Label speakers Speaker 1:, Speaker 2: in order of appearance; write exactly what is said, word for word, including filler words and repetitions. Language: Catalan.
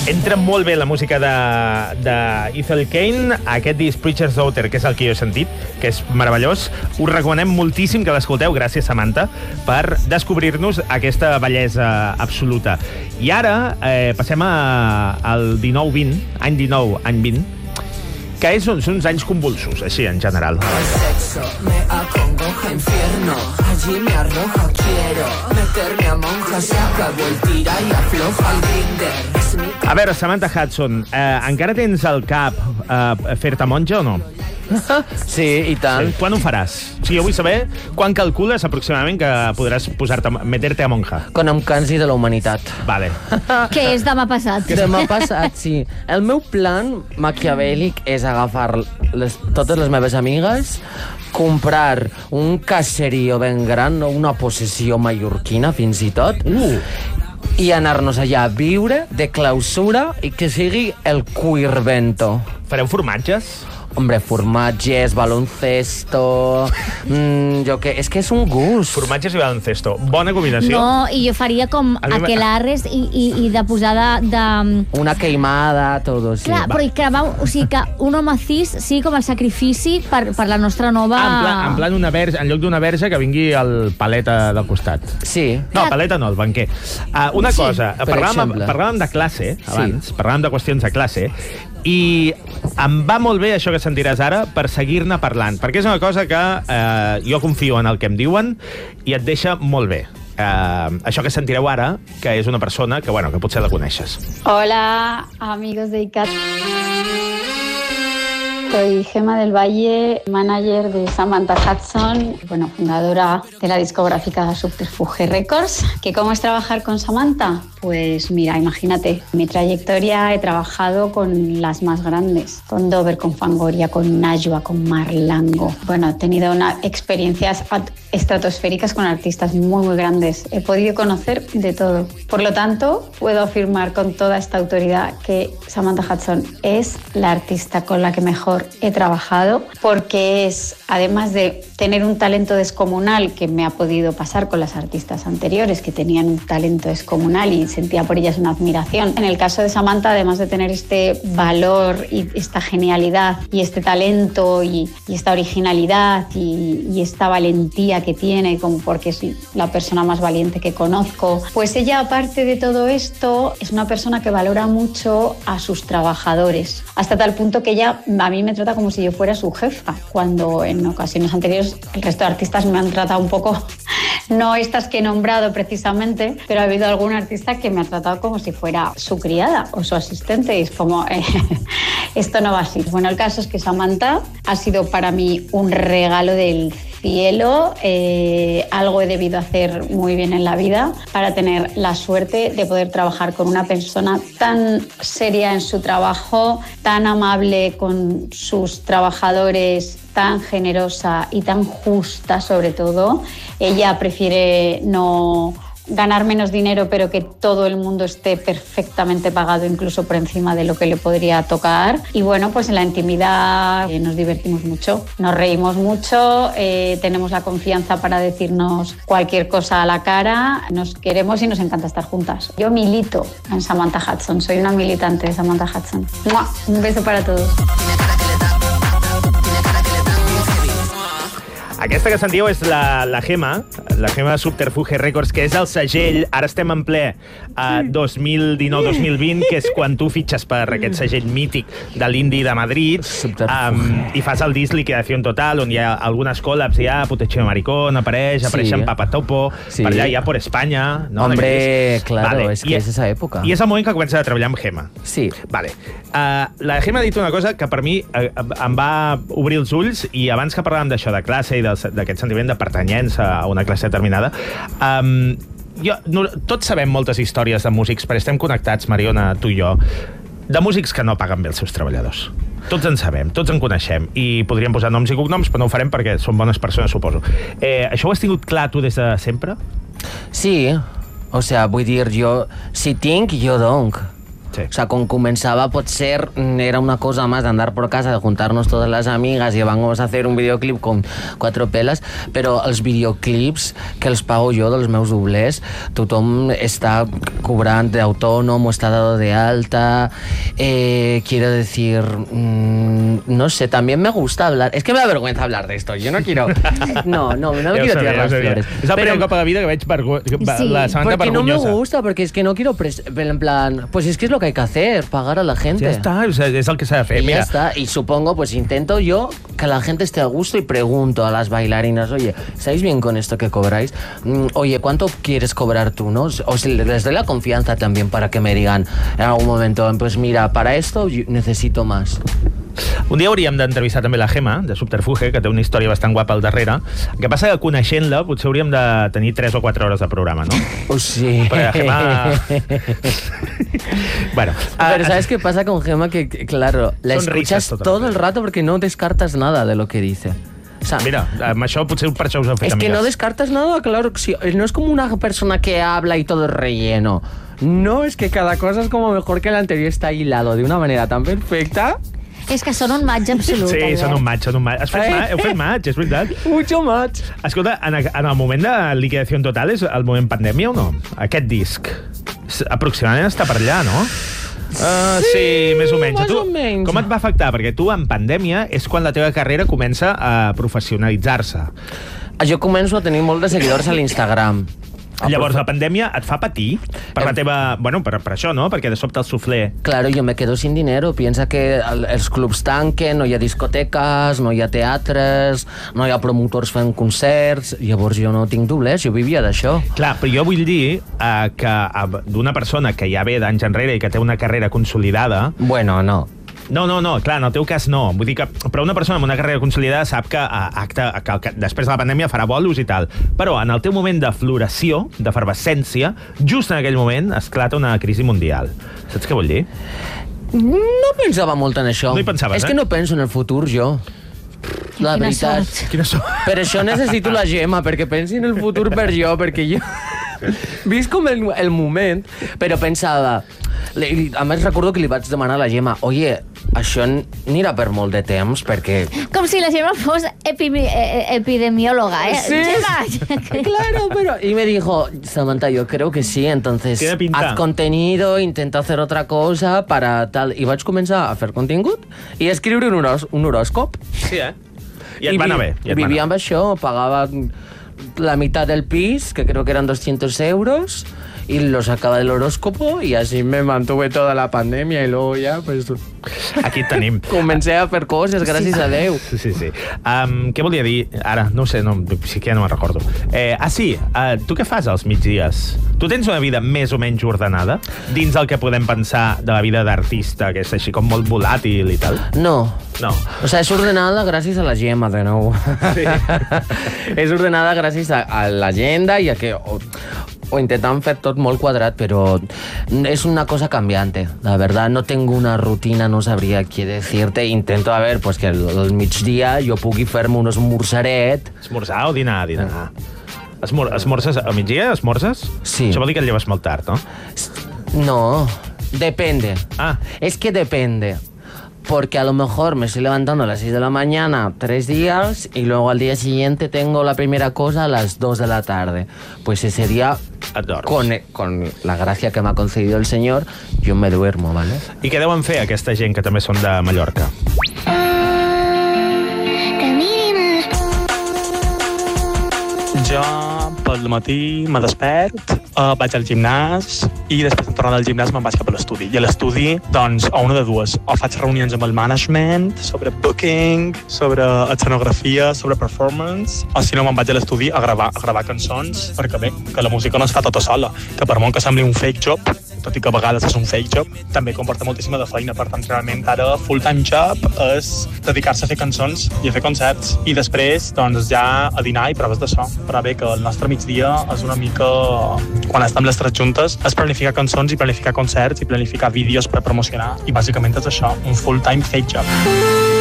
Speaker 1: Entra molt bé la música de, de Ethel Cain, aquest disc Preacher's Daughter, que és el que jo he sentit, que és meravellós. Us recomanem moltíssim que l'escolteu, gràcies, Samantha, per descobrir-nos aquesta bellesa absoluta. I ara eh, passem a, al dinou vint, any dinou, any vint, que és, són uns anys convulsos, així, en general.
Speaker 2: El sexo me acongoja infierno, allí me arroja, quiero meterme a monja, se acabó el tira i afloja el Grindr.
Speaker 1: A veure, Samantha Hudson, eh, encara tens al cap eh, fer-te monja o no?
Speaker 3: Sí, i tant.
Speaker 1: Sí. Quan ho faràs? O sigui, jo vull saber quan calcules aproximadament que podràs posar-te, meter-te a monja.
Speaker 3: Quan em cansi de la humanitat.
Speaker 1: Vale.
Speaker 4: Que és demà passat.
Speaker 3: Demà passat, sí. El meu plan maquiavèlic és agafar les, totes les meves amigues, comprar un caserío ben gran, una possessió mallorquina, fins i tot, uh. i anar-nos allà a viure de clausura i que sigui el cuirvento.
Speaker 1: Fareu formatges?
Speaker 3: Hombre, formatges, baloncesto... Mm, jo que... És que és un gust.
Speaker 1: Formatges i baloncesto. Bona combinació.
Speaker 4: No, i jo faria com aquelarres i, i, i de posar de, de...
Speaker 3: Una queimada, tot, sí.
Speaker 4: Clar, però i cremar... O sigui, que un home cis sigui com el sacrifici per, per la nostra nova...
Speaker 1: Ah, en plan, en plan una verge, en lloc d'una verge que vingui el paleta del costat.
Speaker 3: Sí.
Speaker 1: No, paleta no, el banquer. Uh, una
Speaker 4: Sí,
Speaker 1: cosa, parlàvem, parlàvem de classe, abans, sí. parlàvem de qüestions de classe, i em va molt bé això que sentiràs ara per seguir-ne parlant, perquè és una cosa que eh, jo confio en el que em diuen i et deixa molt bé. Eh, això que sentireu ara, que és una persona que, bueno, que potser la coneixes.
Speaker 5: Hola, amigos de I C A T. Soy Gemma del Valle, manager de Samantha Hudson, bueno, fundadora de la discográfica Subterfuge Records. ¿Que cómo es trabajar con Samantha? Pues mira, imagínate, mi trayectoria he trabajado con las más grandes, con Dover, con Fangoria, con Najwa, con Marlango. Bueno, he tenido una, experiencias estratosféricas con artistas muy, muy grandes. He podido conocer de todo. Por lo tanto, puedo afirmar con toda esta autoridad que Samantha Hudson es la artista con la que mejor he trabajado, porque es, además de tener un talento descomunal, que me ha podido pasar con las artistas anteriores, que tenían un talento descomunal y sentía por ellas una admiración. En el caso de Samantha, además de tener este valor y esta genialidad y este talento y, y esta originalidad y, y esta valentía que tiene, como porque es la persona más valiente que conozco, pues ella, aparte de todo esto, es una persona que valora mucho a sus trabajadores, hasta tal punto que ella a mí me trata como si yo fuera su jefa, cuando en ocasiones anteriores el resto de artistas me han tratado un poco, no estas que he nombrado precisamente, pero ha habido algún artista que me ha tratado como si fuera su criada o su asistente, y es como, eh, esto no va así. Bueno, el caso es que Samantha ha sido para mí un regalo del cielo, eh, algo he debido hacer muy bien en la vida para tener la suerte de poder trabajar con una persona tan seria en su trabajo, tan amable con sus trabajadores, tan generosa y tan justa sobre todo. Ella prefiere no ganar menos dinero, pero que todo el mundo esté perfectamente pagado, incluso por encima de lo que le podría tocar. Y bueno, pues en la intimidad eh, nos divertimos mucho, nos reímos mucho, eh, tenemos la confianza para decirnos cualquier cosa a la cara, nos queremos y nos encanta estar juntas. Yo milito en Samantha Hudson, soy una militante de Samantha Hudson. ¡Mua! Un beso para todos.
Speaker 1: Aquesta que sentíeu és la, la Gemma, la Gemma de Subterfuge Records, que és el segell, ara estem en ple a dos mil dinou dos mil vint, que és quan tu fitxes per aquest segell mític de l'Indie de Madrid, um, i fas el disc Liquidación Total, on hi ha algunes col·labs, hi ha Protecció de Maricón, apareix,
Speaker 3: Sí.
Speaker 1: apareix en Papatopo,
Speaker 3: Sí.
Speaker 1: per allà hi ha Por España... No?
Speaker 3: Hombre, claro,
Speaker 1: Vale.
Speaker 3: es que
Speaker 1: I,
Speaker 3: es esa época.
Speaker 1: I és el moment que comença a treballar amb Gemma.
Speaker 3: Sí.
Speaker 1: Vale. Uh, la Gemma ha dit una cosa que per mi uh, em va obrir els ulls, i abans que parlàvem d'això, de classe i d'aquest sentiment de pertanyença a una classe determinada, um, jo, no, tots sabem moltes històries de músics, perquè estem connectats, Mariona, tu i jo, de músics que no paguen bé els seus treballadors. Tots en sabem, tots en coneixem, i podríem posar noms i cognoms, però no ho farem perquè són bones persones, suposo. Eh, això ho has tingut clar tu des de sempre?
Speaker 3: Sí, o sea, vull dir, jo, si tinc, jo donc.
Speaker 1: Sí.
Speaker 3: O sea, con comenzaba, pot ser, era una cosa más de andar por casa, de juntarnos todas las amigas y vamos a hacer un videoclip con cuatro pelas, però els videoclips que els pago jo dels meus doblers, tothom està cobrant d'autònom o està dado de alta, eh, quiero decir, mmm, no sé, también me gusta hablar, es que me da vergüenza hablar de esto, yo no quiero, no, no, no me quiero tirar las flores.
Speaker 1: És el primer cop a la vida que veig vergo...
Speaker 4: Sí.
Speaker 1: la Samantha
Speaker 3: Porque no
Speaker 1: vergonyosa.
Speaker 3: me gusta, porque es que no quiero, pres- en plan, pues es que es lo que hay que hacer, pagar a la gente.
Speaker 1: Ja està, o sigui, és el que s'ha de fer.
Speaker 3: Y
Speaker 1: Mira,
Speaker 3: ya está, y supongo, pues intento yo que la gente esté a gusto y pregunto a las bailarinas, oye, ¿estáis bien con esto que cobráis? Mm, oye, ¿cuánto quieres cobrar tú, no? O si les doy la confianza también para que me digan en algún momento, pues mira, para esto yo necesito más.
Speaker 1: un dia hauríem d'entrevistar també la Gemma, de Subterfuge, que té una història bastant guapa al darrere. El que passa que coneixent-la potser hauríem de tenir tres o quatre hores de programa, no?
Speaker 3: Oh, sí.
Speaker 1: Perquè la Gemma... bueno,
Speaker 3: Pero
Speaker 1: ah,
Speaker 3: ¿sabes qué pasa con Gemma? Que, que, claro, la
Speaker 1: Son risas
Speaker 3: escuchas
Speaker 1: totalmente.
Speaker 3: todo el rato porque no descartas nada de lo que dice. O sea,
Speaker 1: mira, amb això potser per això us heu fet
Speaker 3: es que no
Speaker 1: amigues.
Speaker 3: descartas nada, claro. Sí, no es como una persona que habla y todo es relleno. No, es que cada cosa es como mejor que la anterior, está hilado de una manera tan perfecta.
Speaker 4: És que són un match absolut.
Speaker 1: Sí,
Speaker 4: Albert.
Speaker 1: són un match, són un match. Has fet
Speaker 3: Eh?
Speaker 1: ma heu fet match, és veritat.
Speaker 3: Mucho más.
Speaker 1: Escolta, en, en el moment de liquidació total és el moment pandèmia o no? Aquest disc s- aproximadament està per allà, no? Uh, sí, sí, més o menys. A
Speaker 3: més
Speaker 1: tu,
Speaker 3: o menys.
Speaker 1: com et va afectar? Perquè tu, en pandèmia, és quan la teva carrera comença a professionalitzar-se.
Speaker 3: Jo començo a tenir molt de seguidors a l'Instagram.
Speaker 1: Llavors, la pandèmia et fa patir per la teva... Bueno, per, per això, no? Perquè de sobte el suflé...
Speaker 3: Claro, yo me quedo sin dinero. Piensa que el- els clubs tanquen, no hi ha discoteques, no hi ha teatres, no hi ha promotors fent concerts. Llavors jo no tinc doblers, jo vivia d'això.
Speaker 1: Clar, però jo vull dir eh, que eh, d'una persona que ja ve d'anys enrere i que té una carrera consolidada...
Speaker 3: Bueno, no.
Speaker 1: No, no, no, clar, en el teu cas no. Vull dir que, però una persona amb una carrera consolidada sap que, a, acte, que, que després de la pandèmia farà bolos i tal. Però en el teu moment de floració, d'efervescència, just en aquell moment esclata una crisi mundial. Saps què vull dir?
Speaker 3: No pensava molt en això.
Speaker 1: No hi pensaves,
Speaker 3: És
Speaker 1: eh?
Speaker 3: que no penso en el futur, jo. La
Speaker 4: Quina
Speaker 3: veritat.
Speaker 4: sort.
Speaker 1: Quina sort.
Speaker 3: Per això necessito la Gemma, perquè pensi en el futur per jo, perquè jo visc com el, el moment, però pensava... li- A més, recordo que li vaig demanar a la Gemma, oye, això anirà per molt de temps, perquè...
Speaker 4: Com si la Gemma fos epimi- eh, epidemióloga, ¿eh?
Speaker 3: Sí.
Speaker 4: Gemma.
Speaker 3: Claro, pero... Y me dijo, Samantha, yo creo que sí, entonces
Speaker 1: Tiene pinta.
Speaker 3: haz contenido, intenta hacer otra cosa para tal... I vaig començar a fer contingut i a escriure un, horos, un horòscop.
Speaker 1: Sí, eh? I et va anar bé. I et va
Speaker 3: vivia
Speaker 1: anar.
Speaker 3: amb això, pagava la mitad del pis, que creo que eran doscientos euros, y lo sacaba del horóscopo y así me mantuve toda la pandemia y luego ya pues
Speaker 1: Aquí et tenim.
Speaker 3: comencé a fer coses, gràcies a Déu.
Speaker 1: Sí, sí, sí. Um, què volia dir? Ara, no ho sé, no, sí que ja no me'n recordo. Eh, ah, sí, uh, tu què fas als migdies? Tu tens una vida més o menys ordenada? Dins el que podem pensar de la vida d'artista, que és així com molt volàtil i tal?
Speaker 3: No.
Speaker 1: No.
Speaker 3: O sea, es ordenada gràcies a la Gemma, de nou.
Speaker 1: Sí.
Speaker 3: És ordenada gràcies a, a l'agenda i a que... O, o intentant fer tot molt quadrat, però és una cosa cambiante. La verdad, no tengo una rutina, no sabría qué decirte. Intento, a ver, pues que al, al migdia jo pugui fer-me un esmorzaret.
Speaker 1: Esmorzar o dinar? Dinar. Esmor esmorzes al migdia? Esmorzes?
Speaker 3: Sí.
Speaker 1: Això vol dir que et lleves molt tard, no?
Speaker 3: No, depende.
Speaker 1: Ah.
Speaker 3: Es que depende. Porque a lo mejor me estoy levantando a las seis de la mañana tres días y luego al día siguiente tengo la primera cosa a las dos de la tarde. Pues ese día,
Speaker 1: Et dorms.
Speaker 3: con, con la gracia que me ha concedido el Señor, yo me duermo, ¿vale?
Speaker 1: I què deuen fer aquesta gent que també són de Mallorca?
Speaker 6: Jo pel matí me despert, uh, vaig al gimnàs i després de tornar del gimnàs me'n vaig cap a l'estudi. I a l'estudi, doncs, o una de dues, o faig reunions amb el management sobre booking, sobre escenografia, sobre performance, o si no me'n vaig a l'estudi a gravar, a gravar cançons, perquè bé, que la música no es fa tota sola, que per molt que sembli un fake job, tot i que a vegades és un fake job, també comporta moltíssima de feina, per tant, realment ara full-time job és dedicar-se a fer cançons i a fer concerts. I després, doncs, ja a dinar i proves de so. Però bé, que el nostre migdia és una mica, quan estem les tres juntes, és planificar cançons i planificar concerts i planificar vídeos per promocionar. I bàsicament és això, un full-time fake job.